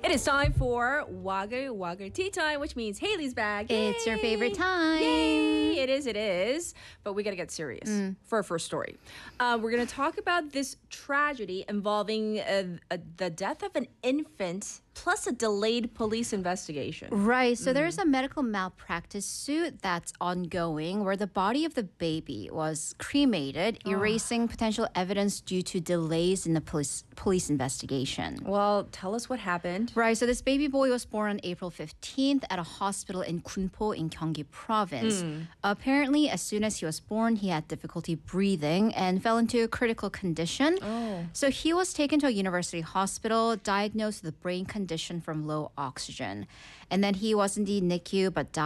It is time for Wagger Wagger Tea Time, which means Haley's back. Yay! It's your favorite time. Yay! It is. But we got to get serious for our first story. We're going to talk about this tragedy involving the death of an infant plus a delayed police investigation. Right. So there's a medical malpractice suit that's ongoing where the body of the baby was cremated, erasing potential evidence due to delays in the police investigation. Well, tell us what happened. Right. So this baby boy was born on April 15th at a hospital in Kunpo in Gyeonggi province. Apparently, as soon as he was born, he had difficulty breathing and fell into a critical condition. So he was taken to a university hospital, diagnosed with a brain condition from low oxygen. And then he was in the NICU but died